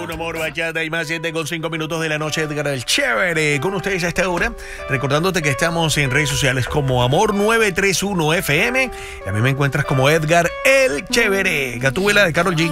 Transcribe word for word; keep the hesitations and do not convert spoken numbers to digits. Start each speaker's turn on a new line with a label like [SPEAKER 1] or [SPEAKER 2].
[SPEAKER 1] uno, amor, bachata y más. Siete con cinco minutos de la noche, Edgar el Chévere. Con ustedes a esta hora, recordándote que estamos en redes sociales como Amor nueve tres uno F M. Y a mí me encuentras como Edgar el Chévere. Gatúbela de Karol G.